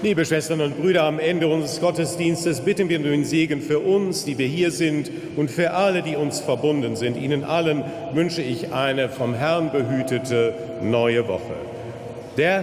Liebe Schwestern und Brüder, am Ende unseres Gottesdienstes bitten wir um den Segen für uns, die wir hier sind, und für alle, die uns verbunden sind. Ihnen allen wünsche ich eine vom Herrn behütete neue Woche. Der